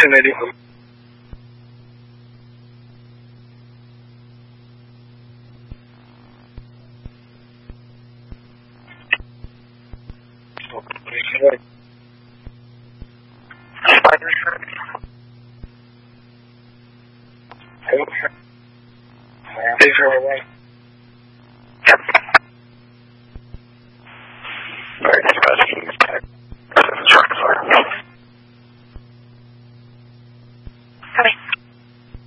现在就很。这事儿我